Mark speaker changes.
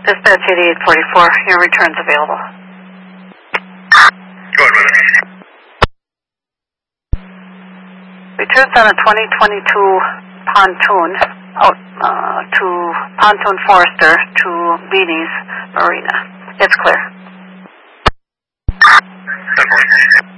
Speaker 1: Dispatch 8844, your return's available.
Speaker 2: Go ahead, brother.
Speaker 1: Return's on a 2022 pontoon out to Pontoon Forester to Beanie's Marina. It's clear.
Speaker 2: 10-4.